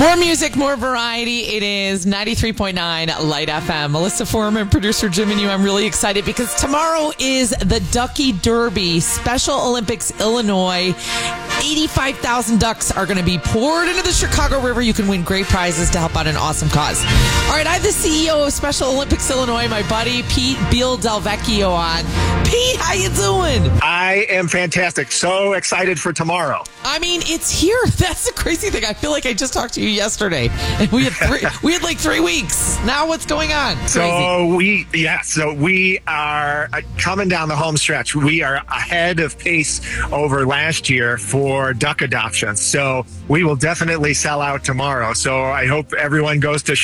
More music, more variety. It is 93.9 Light FM. Melissa Foreman, producer Jim and you. I'm really excited because tomorrow is the Ducky Derby, Special Olympics, Illinois. 85,000 ducks are going to be poured into the Chicago River. You can win great prizes to help out an awesome cause. All right, I have the CEO of Special Olympics, Illinois, my buddy Pete Beal Delvecchio on. Pete, how you doing? I am fantastic. So excited for tomorrow. I mean, it's here. That's the crazy thing. I feel like I just talked to you yesterday, and we had like 3 weeks. Now what's going on? So we are coming down the home stretch. We are ahead of pace over last year for duck adoption. So we will definitely sell out tomorrow. So I hope everyone goes to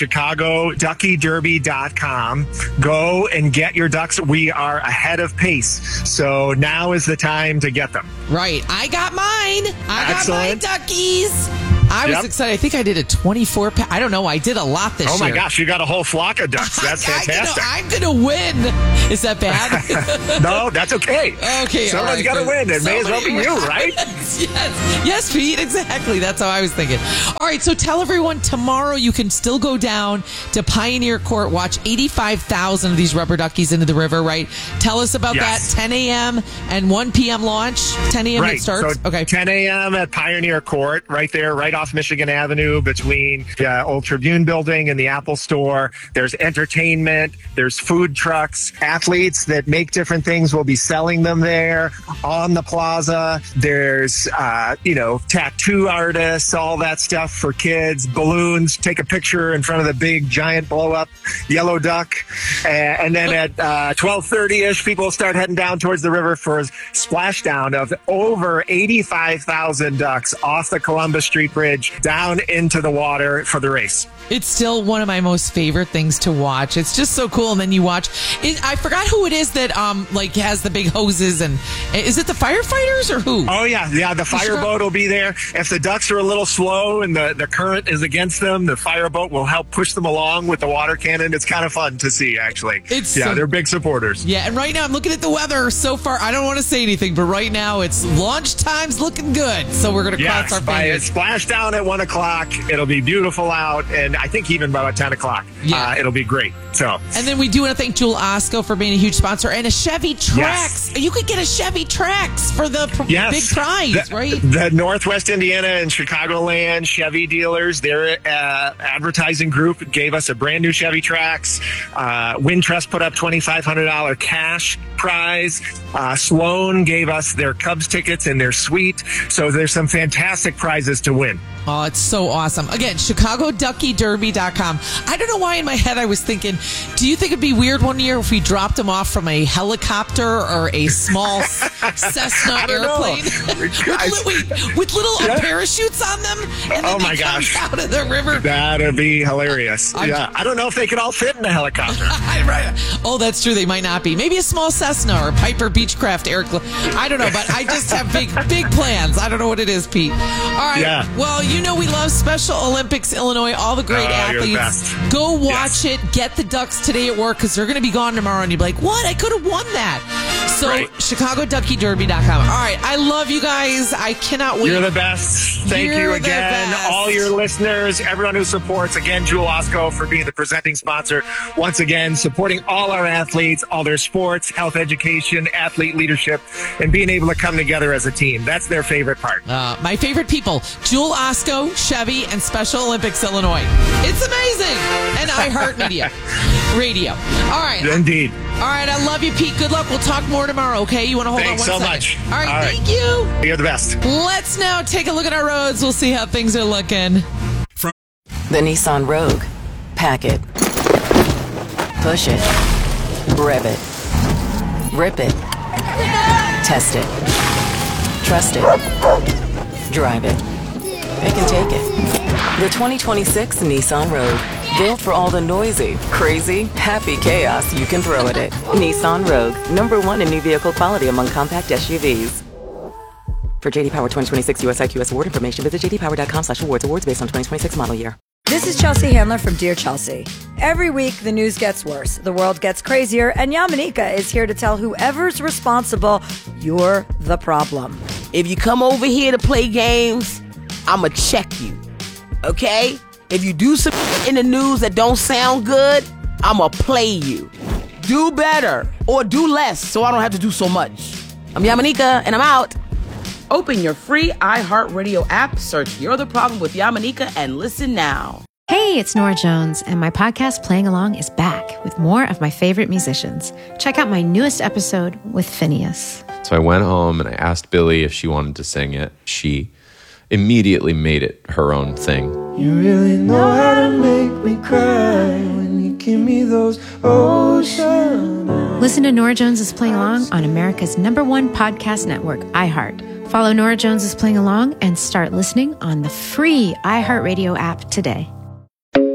ChicagoDuckyDerby.com. Go and get your ducks. We are ahead of pace. So now is the time to get them. Right. I got mine. Excellent. Got my duckies. I was excited. I think I did a 24 pack. I don't know. I did a lot this year. Oh my gosh, you got a whole flock of ducks. That's fantastic. I'm going to win. Is that bad? No, that's okay. Okay. Someone's got to win. It may as well be you, right? Yes, Pete. Exactly. That's how I was thinking. All right. So tell everyone tomorrow you can still go down to Pioneer Court, watch 85,000 of these rubber duckies into the river, right? Tell us about that. 10 a.m. and 1 p.m. launch. 10 a.m. it starts. So 10 a.m. at Pioneer Court, right there, right off Michigan Avenue between the Old Tribune Building and the Apple Store. There's entertainment. There's food trucks. Athletes that make different things will be selling them there on the plaza. There's, tattoo artists, all that stuff for kids, balloons. Take a picture in front of the big, giant blow-up yellow duck. And then at 12:30-ish, people start heading down towards the river for a splashdown of over 85,000 ducks off the Columbus Street Bridge down into the water for the race. It's still one of my most favorite things to watch. It's just so cool. And then you watch it. I forgot who it is that has the big hoses. And is it the firefighters or who? Oh yeah. The fireboat will be there. If the ducks are a little slow and the current is against them, the fireboat will help push them along with the water cannon. It's kind of fun to see, actually. They're big supporters. Yeah, and right now I'm looking at the weather so far. I don't want to say anything, but right now it's launch time's looking good. So we're going to cross our fingers. Splash down at 1 o'clock. It'll be beautiful out. And I think even by 10 o'clock, it'll be great. So, and then we do want to thank Jewel Osco for being a huge sponsor and a Chevy Trax. Yes. You could get a Chevy Trax for the big prize, right? The Northwest Indiana and Chicagoland Chevy dealers, their advertising group gave us a brand new Chevy Trax. Wintrust put up $2,500 cash prize. Sloan gave us their Cubs tickets and their suite. So there's some fantastic prizes to win. Oh, it's so awesome. Again, ChicagoDuckyDerby.com. I don't know why in my head I was thinking, do you think it'd be weird one year if we dropped them off from a helicopter or a small Cessna airplane with little parachutes on them? And then they come out of the river. That'd be hilarious. I don't know if they could all fit in a helicopter. Right. Oh, that's true. They might not be. Maybe a small Cessna or a Piper Beechcraft I don't know, but I just have big plans. I don't know what it is, Pete. All right. Yeah. Well, we love Special Olympics, Illinois, all the great athletes. Go watch it. Get the ducks today at work because they're going to be gone tomorrow. And you'll be like, what? I could have won that. So, ChicagoDuckyDerby.com. All right. I love you guys. I cannot wait. You're the best. Thank you again. All your listeners, everyone who supports. Again, Jewel Osco for being the presenting sponsor. Once again, supporting all our athletes, all their sports, health education, athlete leadership, and being able to come together as a team. That's their favorite part. My favorite people, Jewel Osco, Chevy, and Special Olympics, Illinois. It's amazing. And iHeartMedia Radio. All right. Indeed. All right. I love you, Pete. Good luck. We'll talk more tomorrow, okay? You want to hold on one second? Thanks so much. All right. Thank you. You're the best. Let's now take a look at our roads. We'll see how things are looking. The Nissan Rogue. Pack it. Push it. Rev it. Rip it. Test it. Trust it. Drive it. Pick and take it. The 2026 Nissan Rogue. Built for all the noisy, crazy, happy chaos you can throw at it. Nissan Rogue. #1 in new vehicle quality among compact SUVs. For JD Power 2026 US IQS award information, visit jdpower.com/awards. Awards based on 2026 model year. This is Chelsea Handler from Dear Chelsea. Every week, the news gets worse, the world gets crazier, and Yamanika is here to tell whoever's responsible, you're the problem. If you come over here to play games, I'ma check you, okay? If you do some in the news that don't sound good, I'ma play you. Do better or do less so I don't have to do so much. I'm Yamanika, and I'm out. Open your free iHeartRadio app, search You're the Problem with Yamanika, and listen now. Hey, it's Nora Jones, and my podcast Playing Along is back with more of my favorite musicians. Check out my newest episode with Phineas. So I went home and I asked Billie if she wanted to sing it. She immediately made it her own thing. You really know how to make me cry when you give me those ocean eyes. Listen to Nora Jones is Playing Along on America's #1 podcast network, iHeart. Follow Nora Jones is Playing Along and start listening on the free iHeartRadio app today.